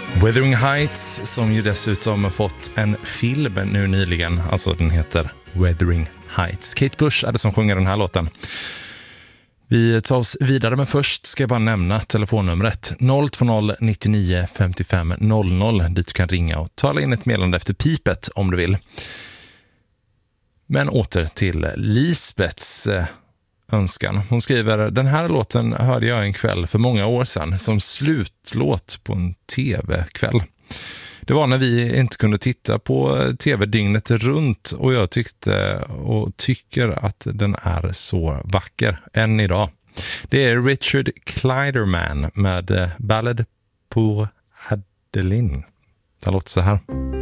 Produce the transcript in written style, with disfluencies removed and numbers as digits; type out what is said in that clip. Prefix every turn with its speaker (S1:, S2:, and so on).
S1: Wuthering Heights, som ju dessutom fått en film nu nyligen. Alltså den heter Wuthering Heights. Kate Bush är det som sjunger den här låten. Vi tar oss vidare, men först ska jag bara nämna telefonnumret 020 99 55 00 dit du kan ringa och tala in ett meddelande efter pipet om du vill. Men åter till Lisbeths önskan. Hon skriver: den här låten hörde jag en kväll för många år sedan som slutlåt på en tv-kväll. Det var när vi inte kunde titta på tv dygnet runt och jag tyckte och tycker att den är så vacker än idag. Det är Richard Clyderman med Ballad pour Adeline. Det låter så här.